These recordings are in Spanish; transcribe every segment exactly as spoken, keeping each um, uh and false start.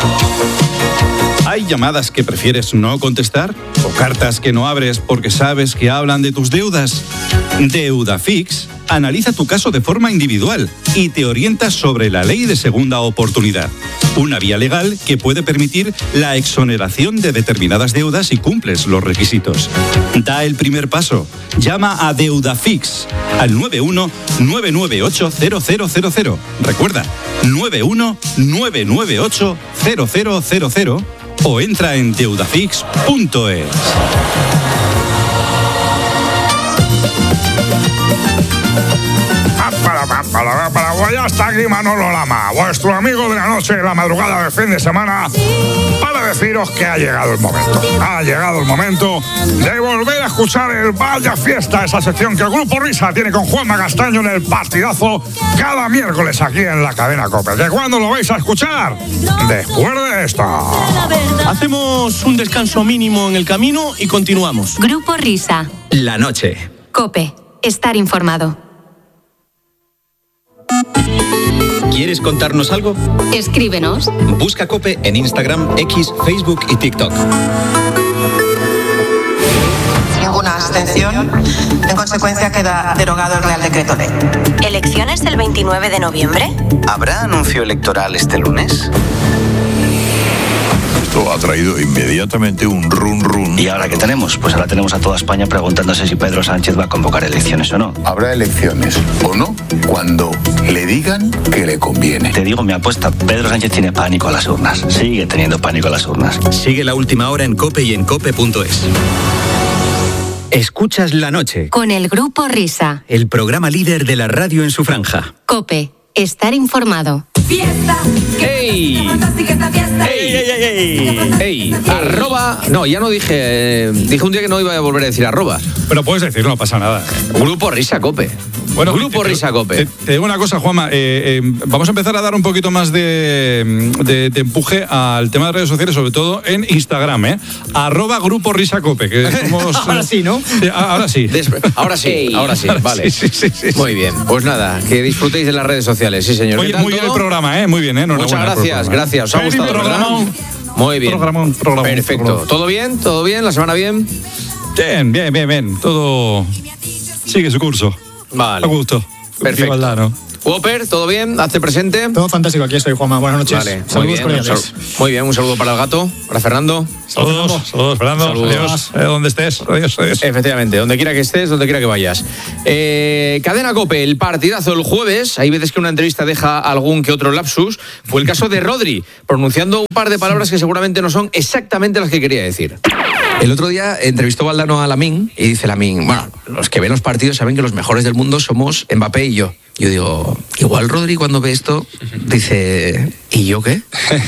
¿Hay llamadas que prefieres no contestar? ¿O cartas que no abres porque sabes que hablan de tus deudas? Deudafix analiza tu caso de forma individual y te orienta sobre la ley de segunda oportunidad. Una vía legal que puede permitir la exoneración de determinadas deudas si cumples los requisitos. Da el primer paso. Llama a Deudafix al nueve uno nueve nueve ocho cero cero cero cero. Recuerda, nueve uno nueve nueve ocho cero cero cero cero o entra en deudafix punto es. Para, para, para, ya está aquí Manolo Lama, vuestro amigo de la noche y la madrugada del fin de semana, para deciros que ha llegado el momento. Ha llegado el momento de volver a escuchar el Vaya Fiesta, esa sección que el Grupo Risa tiene con Juanma Castaño en el partidazo cada miércoles aquí en la cadena COPE. ¿De cuándo lo vais a escuchar? Después de esto. Hacemos un descanso mínimo en el camino y continuamos. Grupo Risa. La noche. COPE. Estar informado. ¿Quieres contarnos algo? Escríbenos. Busca COPE en Instagram, X, Facebook y TikTok. Ninguna abstención. En consecuencia queda derogado el Real Decreto Ley. ¿Elecciones el veintinueve de noviembre? ¿Habrá anuncio electoral este lunes? Esto ha traído inmediatamente un run run. ¿Y ahora qué tenemos? Pues ahora tenemos a toda España preguntándose si Pedro Sánchez va a convocar elecciones o no. Habrá elecciones o no cuando le digan que le conviene. Te digo mi apuesta, Pedro Sánchez tiene pánico a las urnas. Sigue teniendo pánico a las urnas. Sigue La Última Hora en COPE y en cope punto es. Escuchas La Noche. Con el Grupo Risa. El programa líder de la radio en su franja. COPE. Estar informado. Fiesta. ¡Ey! ¡Ey, ey, ey! ¡Ey! Arroba... No, ya no dije... Eh, dije un día que no iba a volver a decir arroba. Pero puedes decir, no pasa nada. Grupo Risa Cope. Bueno, Grupo te, Risa Cope. Te, te digo una cosa, Juanma. Eh, eh, vamos a empezar a dar un poquito más de, de, de empuje al tema de redes sociales, sobre todo en Instagram, ¿eh? Arroba Grupo Risa Cope. Que somos, ahora sí, ¿no? Eh, ahora sí. Después, ahora sí, Ey. ahora sí, vale. Sí, sí, sí, sí. Muy bien. Pues nada, que disfrutéis de las redes sociales, sí, señor. Oye, muy bien el programa, ¿eh? Muy bien, ¿eh? Muchas gracias, gracias. ¿Os ha gustado? Programón. Muy bien. Programón, programón, Perfecto. programón. ¿Todo bien? ¿Todo bien? ¿La semana bien? Bien, bien, bien, bien. Todo sigue su curso. Vale. A gusto. Perfecto. Valdano. Whopper, ¿todo bien? Hazte presente. Todo fantástico, aquí estoy, Juanma. Buenas noches. Vale, saludos muy bien, cordiales. Muy bien, un saludo para el gato, para Fernando. Saludos, saludos, Fernando. Saludos. Adiós, eh, donde estés. Adiós, adiós. Efectivamente, donde quiera que estés, donde quiera que vayas. Eh, Cadena COPE, el partidazo el jueves. Hay veces que una entrevista deja algún que otro lapsus. Fue el caso de Rodri, pronunciando un par de palabras que seguramente no son exactamente las que quería decir. El otro día entrevistó Valdano a Lamine y dice Lamine, bueno, los que ven los partidos saben que los mejores del mundo somos Mbappé y yo. Yo digo, igual Rodri cuando ve esto dice, ¿y yo qué?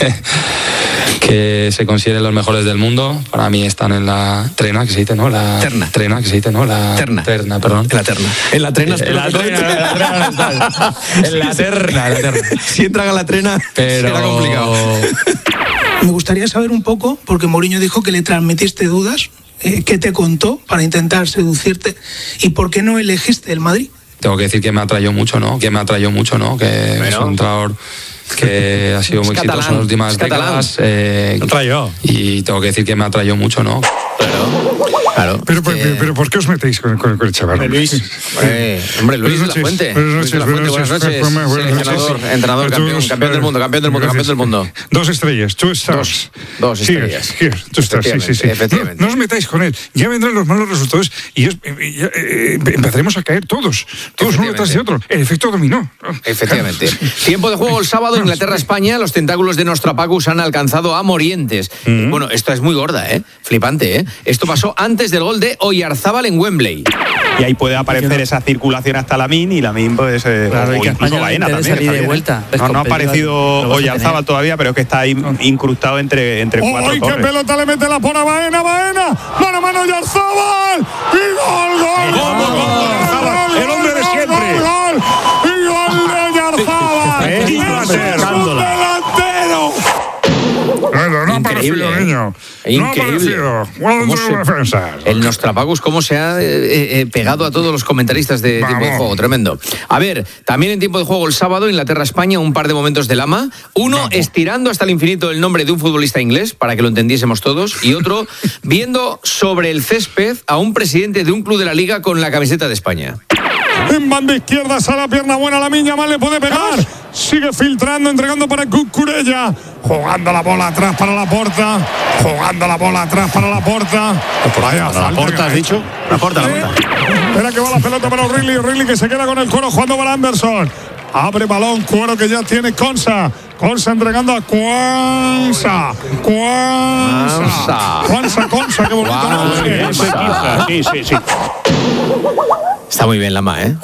Que se consideren los mejores del mundo. Para mí están en la trena, que se dice, ¿no? La terna. Trena, que se dice, ¿no? La terna. Terna, perdón. En la terna. En la trena. Eh, en la trena, en la trena. En la terna, en la terna. Si entran a la trena, pero será complicado. Me gustaría saber un poco, porque Mourinho dijo que le transmitiste dudas, eh, ¿qué te contó para intentar seducirte? ¿Y por qué no elegiste el Madrid? Tengo que decir que me atrayó mucho, ¿no? Que me atrayó mucho, ¿no? Que bueno. Es un entrenador que ha sido muy es exitoso catalán, en las últimas décadas. Eh, y tengo que decir que me atrayó mucho, ¿no? Claro. Claro. Pero, pero, pero, pero ¿por qué os metéis con, con, con el chaval? Luis. Eh, hombre, Luis de la Fuente. Buenas noches, Luis de la Fuente, buenas noches. Buenas noches. Seleccionador, entrenador, campeón, campeón del mundo, campeón del mundo, campeón del mundo. Dos estrellas, two stars. Dos, dos estrellas. Here, here, two stars, sí, sí, sí. Efectivamente. No, no os metáis con él. Ya vendrán los malos resultados y ya, ya, eh, empezaremos a caer todos. Todos uno detrás de otro. El efecto dominó. Efectivamente. Claro. Tiempo de juego el sábado, Inglaterra-España. Los tentáculos de Nostrapacus han alcanzado a Morientes. Mm-hmm. Bueno, esta es muy gorda, ¿eh? Flipante, ¿eh? Esto pasó antes del gol de Oyarzábal en Wembley. Y ahí puede aparecer esa circulación hasta Lamine y Lamine pues eh, claro, o incluso Baena también. Salir de vuelta. No, no ha aparecido Oyarzábal todavía, pero es que está ahí incrustado entre, entre oh, cuatro ¡ay, torres. qué pelota le mete la pona Baena, Baena! ¡Mano a mano Oyarzábal! ¡Y gol, gol, gol! gol, gol, gol el hombre de siempre. ¡Gol, gol! ¡Y gol de Oyarzábal! ¡Y va a ser un delantero! No, no ha Increíble, aparecido, ¿eh? niño. Increíble. No ha aparecido. ¿Cómo ¿Cuándo se- defensas? El Nostrapagos, cómo se ha eh, eh, pegado a todos los comentaristas de tiempo de juego. Tremendo. A ver, también en tiempo de juego el sábado, Inglaterra-España, un par de momentos de Lama. Uno, estirando hasta el infinito el nombre de un futbolista inglés, para que lo entendiésemos todos. Y otro, viendo sobre el césped a un presidente de un club de la Liga con la camiseta de España. En banda izquierda, sale la pierna buena, la Miña mal le puede pegar. Sigue filtrando, entregando para Cucurella. Jugando la bola atrás para la porta. Jugando la bola atrás para la porta. Por allá, ¿La porta has dicho? La porta, la porta. Espera que va la pelota para O'Reilly. O'Reilly que se queda con el cuero jugando para Anderson. Abre balón, cuero que ya tiene Consa. Consa entregando a Cuanza. Cuanza. Cuanza, Consa, qué bonito. Cuanza. Sí, sí, sí. Está muy bien Lama, ¿eh?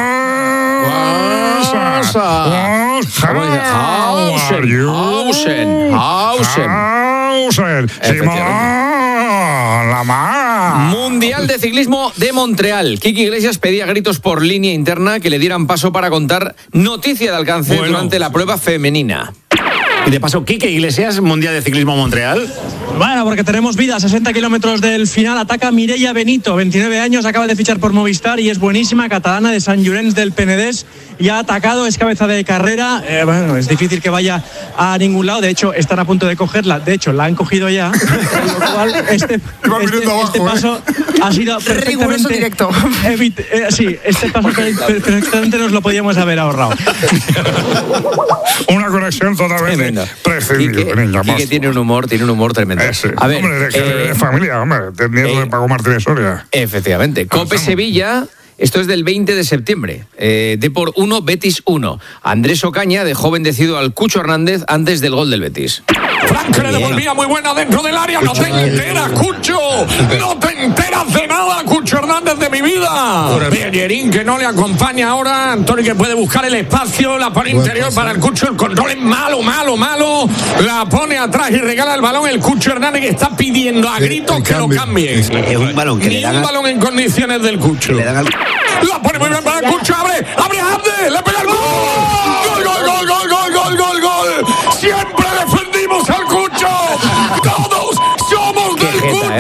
Hausen, Hausen, Hausen. Hausen. Simón Lama. Mundial de Ciclismo de Montreal. Kiki Iglesias pedía gritos por línea interna que le dieran paso para contar noticia de alcance Bueno. durante la prueba femenina. Y de paso, Quique Iglesias, Mundial de Ciclismo Montreal. Bueno, porque tenemos vida, sesenta kilómetros del final, ataca Mireia Benito, veintinueve años, acaba de fichar por Movistar y es buenísima, catalana de Sant Llorenç del Penedès, y ha atacado, es cabeza de carrera, eh, bueno, es difícil que vaya a ningún lado, de hecho están a punto de cogerla, de hecho la han cogido ya, con lo cual este, este, este paso ha sido Riguroso perfectamente directo. evit- eh, sí, este paso per- perfectamente nos lo podíamos haber ahorrado. Una conexión totalmente prescindible, niña. Quique tiene un humor, tiene un humor tremendo. Ese. A ver, hombre, de, que- eh, de familia, hombre, teniendo de Paco Martínez Soria. Efectivamente. Cope Sevilla. Esto es del veinte de septiembre. Eh, Depor uno, Betis uno. Andrés Ocaña dejó bendecido al Cucho Hernández antes del gol del Betis. Frank le devolvía muy buena dentro del área. No te enteras, Cucho. No te enteras de nada, Cucho Hernández de mi vida. Bellerín que no le acompaña ahora. Antonio que puede buscar el espacio. La pone interior para el Cucho. El control es malo, malo, malo. La pone atrás y regala el balón. El Cucho Hernández que está pidiendo a gritos que lo cambien. Es un balón que Ni le dan un al- balón en condiciones del Cucho. La pone muy bien para el Cucho. Abre, abre Abde. Le pega el gol. Gol, gol, gol, gol, gol, gol, gol, gol. Siempre defendimos al Cucho. Todos somos del jeta, ¿eh?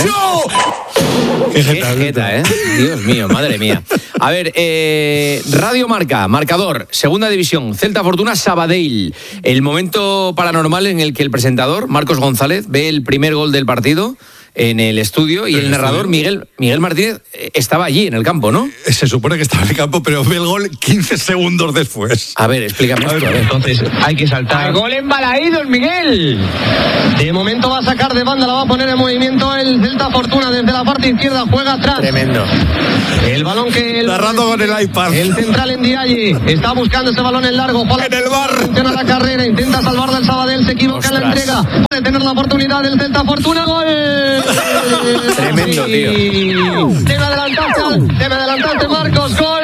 Cucho. Qué jeta, ¿eh? Dios mío, madre mía. A ver, eh, Radio Marca, marcador, segunda división, Celta Fortuna, Sabadell. El momento paranormal en el que el presentador, Marcos González, ve el primer gol del partido en el estudio y el narrador, Miguel, Miguel Martínez, eh, estaba allí en el campo, ¿no? Se supone que estaba en el campo, pero ve el gol quince segundos después. A ver, explícame esto. A ver. Entonces hay que saltar. El gol embalaído el Miguel. De momento va a sacar de banda, la va a poner en movimiento el Celta Fortuna desde la parte izquierda, juega atrás. Tremendo. El balón que el, Narrando con el iPad. el central en Ndiaye está buscando ese balón en largo. En el bar. Funciona la carrera, intenta salvar del Sabadell, se equivoca en la Ostras. entrega. Puede tener la oportunidad del Celta Fortuna, gol. Tremendo, tío. Debe adelantarse, debe adelantarse Marcos, gol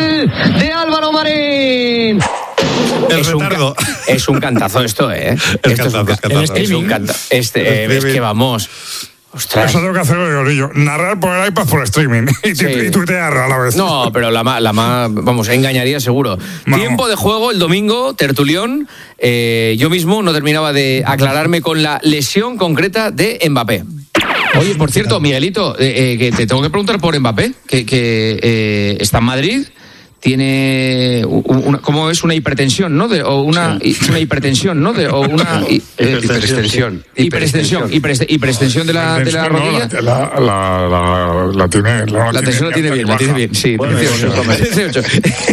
de Álvaro Marín. El Es un, retardo. ca- es un cantazo esto, ¿eh? Es Esto es un, cantazo, ca- es cantazo. es un canta- Este, eh, El es streaming. que vamos. Ostras. Eso tengo que hacerlo yo, Lillo. Narrar por el iPad por streaming. Y, Sí. tu- y tuitear a la vez. No, pero la más, la más, vamos, engañaría seguro. Vamos. Tiempo de juego el domingo, tertulión. Eh, yo mismo no terminaba de aclararme con la lesión concreta de Mbappé. Oye, por cierto, Miguelito, eh, eh, que te tengo que preguntar por Mbappé, que, que eh, está en Madrid, tiene u- una, ¿cómo es? Una hipertensión, ¿no? De, o una, hi- una hipertensión, ¿no? De, o una hi- eh, Hiperextensión. hiperextensión, hiperexte- hiperextensión de la, de la No, rodilla. la, la, la, la, la tiene. La, La tensión la tiene bien, la tiene bien, sí, Bueno, dieciocho. dieciocho.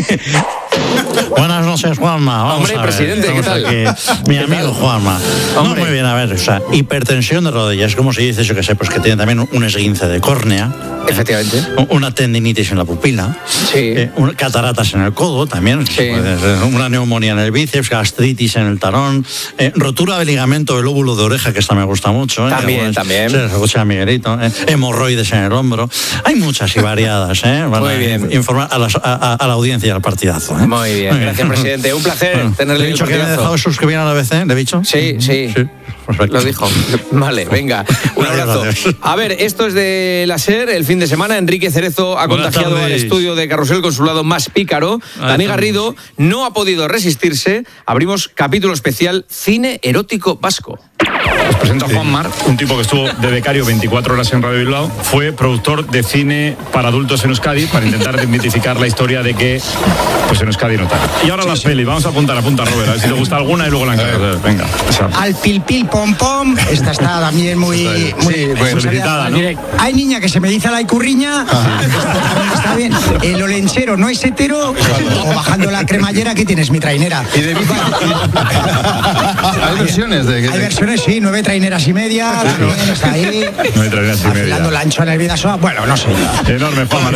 Buenas noches, Juanma. Vamos Hombre, a ver. presidente, ¿qué Estamos tal? aquí. Mi amigo Juanma. No, Hombre. muy bien, a ver, o sea, hipertensión de rodillas, como se dice, yo que sé, pues que tiene también un esguince de córnea. Efectivamente. Una tendinitis en la pupila. Sí. eh, una- cataratas en el codo también. Sí. puede ser, una neumonía en el bíceps, gastritis en el talón, eh, rotura del ligamento del lóbulo de oreja, que esta me gusta mucho. ¿eh? También, Pues, también. Sí, se escucha a Miguelito. eh, hemorroides en el hombro. Hay muchas y variadas, ¿eh? Van Muy a bien. informar a, las- a- a- a la audiencia y al partidazo. ¿eh? Muy bien, gracias, presidente. Un placer Bueno, tenerle ¿Le he en el dicho que me he partidazo. dejado suscribir a la B C? ¿Le he dicho? Sí, sí. Perfecto. Lo dijo. Vale, venga. Un Gracias, abrazo. gracias. A ver, esto es de la SER. El fin de semana, Enrique Cerezo ha Buenas contagiado al tardes. estudio de Carrusel con su lado más pícaro. Ahí Dani estamos. Garrido no ha podido resistirse. Abrimos capítulo especial Cine Erótico Vasco. Os presento a Juan Mar, un tipo que estuvo de becario veinticuatro horas en Radio Bilbao. Fue productor de cine para adultos en Euskadi para intentar desmitificar la historia de que pues en Euskadi no tal. Y ahora sí, las sí. pelis. Vamos a apuntar, apunta Robert, a ver si te gusta alguna y luego la encargas. Venga. Esa. Al pil pil pom pom. Esta está también muy... muy sí, pues, solicitada, ¿no? Hay niña que se me dice la icurriña. Está, está bien. El olenchero no es hetero. O bajando la cremallera, ¿qué tienes? Mi trainera. ¿Y de ¿Hay versiones de que Hay versiones, sí, nueve traineras y media, también está ahí. Nueve traineras y media. Afilando la ancho en el Vidasoa, bueno, no sé. Enorme fama.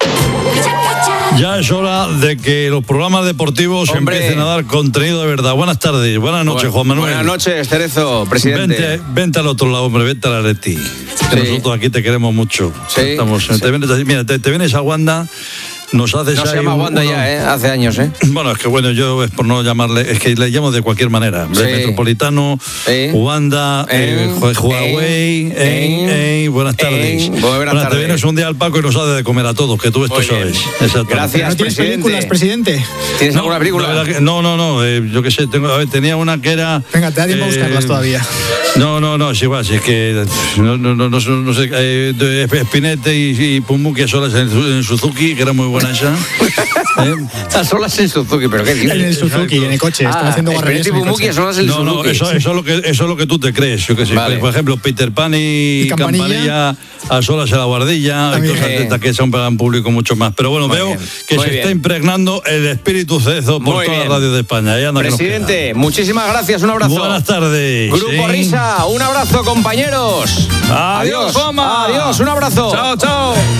Ya es hora de que los programas deportivos Hombre. empiecen a dar contenido de verdad. Buenas tardes, buenas noches, Bueno, Juan Manuel. Buenas noches, Cerezo, presidente. Vente, vente al otro lado, hombre, vente a la Leti. Sí. Nosotros aquí te queremos mucho. Sí. Estamos, Sí. Te vienes, mira, te, te vienes a Wanda. Nos haces No se ahí llama un- Wanda uno- ya, ¿eh? Hace años, ¿eh? Bueno, es que bueno, yo es por no llamarle, es que le llamo de cualquier manera. Sí. Metropolitano, Sí. Wanda, eh, En, Huawei, en, en, en, buenas tardes. en, buenas Bueno, te tardes. vienes un día al Paco y nos haces de comer a todos, que tú esto Muy bien. sabes. Exactamente. Gracias, ¿No tienes presidente. películas, presidente? ¿Tienes No, alguna película? la verdad que- no, no, no, eh, yo qué sé, tengo, a ver, tenía una que era... Venga, te da tiempo a buscarlas todavía. No, no, no, es igual, si es que no, no, no, no, no sé, eh, de Spinetta y, y Pumuki a solas en, en Suzuki, que era muy buena esa. ¿Eh? A solas en Suzuki, pero ¿qué dices? En el Suzuki, en el coche, están haciendo guarrerías en el Pumuki coche. a solas en No, no, Suzuki. eso, eso, es lo que, eso es lo que tú te crees. Yo que sé, Vale. por ejemplo, Peter Pan y, ¿Y Campanilla? Campanilla a solas en la guardilla, y También. cosas de estas que son para un público mucho más. Pero bueno, Muy veo bien, que muy se bien. está impregnando el espíritu cezo por Muy todas bien. las radios de España. Ahí anda que nos Presidente, queda. muchísimas gracias, un abrazo. Buenas tardes. Grupo Sí. Risa, un abrazo, compañeros. Adiós, Juanma. Adiós, un abrazo. Chao, chao.